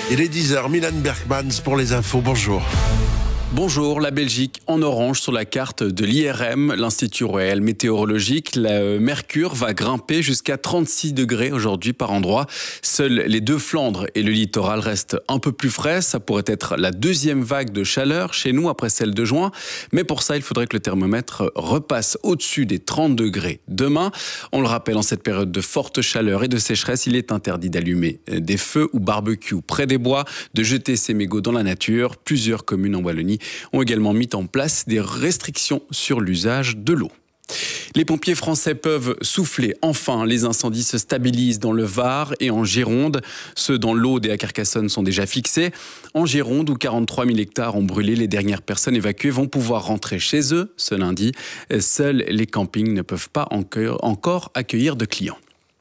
Il est 10h, Milan Bergmans pour les infos, bonjour. Bonjour, la Belgique en orange sur la carte de l'IRM, l'Institut Royal Météorologique. Le mercure va grimper jusqu'à 36 degrés aujourd'hui par endroit. Seuls les deux Flandres et le littoral restent un peu plus frais. Ça pourrait être la deuxième vague de chaleur chez nous après celle de juin. Mais pour ça, il faudrait que le thermomètre repasse au-dessus des 30 degrés. Demain, on le rappelle, en cette période de forte chaleur et de sécheresse, il est interdit d'allumer des feux ou barbecue près des bois, de jeter ses mégots dans la nature. Plusieurs communes en Wallonie ont également mis en place des restrictions sur l'usage de l'eau. Les pompiers français peuvent souffler. Enfin, les incendies se stabilisent dans le Var et en Gironde. Ceux dans l'Aude et à Carcassonne sont déjà fixés. En Gironde, où 43 000 hectares ont brûlé, les dernières personnes évacuées vont pouvoir rentrer chez eux ce lundi. Seuls les campings ne peuvent pas encore accueillir de clients.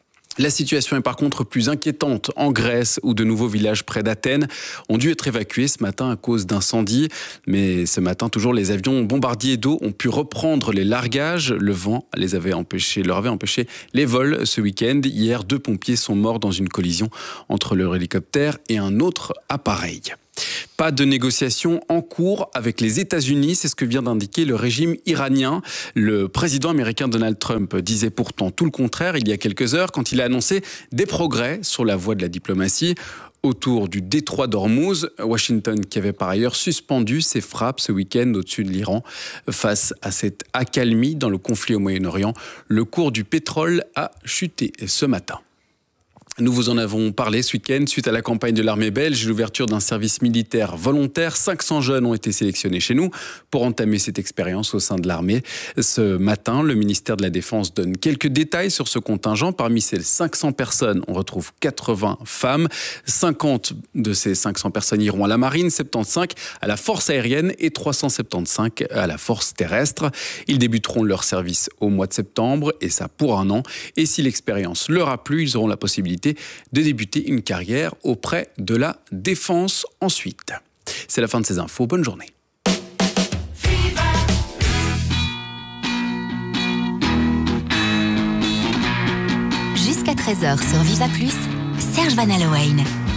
La situation est par contre plus inquiétante en Grèce, où de nouveaux villages près d'Athènes ont dû être évacués ce matin à cause d'incendies. Mais ce matin, toujours, les avions bombardiers d'eau ont pu reprendre les largages. Le vent leur avait empêché les vols ce week-end. Hier, 2 pompiers sont morts dans une collision entre leur hélicoptère et un autre appareil. Pas de négociations en cours avec les États-Unis, c'est ce que vient d'indiquer le régime iranien. Le président américain Donald Trump disait pourtant tout le contraire il y a quelques heures quand il a annoncé des progrès sur la voie de la diplomatie. Autour du détroit d'Ormuz, Washington qui avait par ailleurs suspendu ses frappes ce week-end au-dessus de l'Iran. Face à cette accalmie dans le conflit au Moyen-Orient, le cours du pétrole a chuté ce matin. Nous vous en avons parlé ce week-end suite à la campagne de l'armée belge et l'ouverture d'un service militaire volontaire. 500 jeunes ont été sélectionnés chez nous pour entamer cette expérience au sein de l'armée. Ce matin, le ministère de la Défense donne quelques détails sur ce contingent. Parmi ces 500 personnes, on retrouve 80 femmes. 50 de ces 500 personnes iront à la marine, 75 à la force aérienne et 375 à la force terrestre. Ils débuteront leur service au mois de septembre et ça pour 1 an. Et si l'expérience leur a plu, ils auront la possibilité de débuter une carrière auprès de la défense ensuite. C'est la fin de ces infos. Bonne journée. Jusqu'à 13h sur Viva Plus, Serge Van Allowen.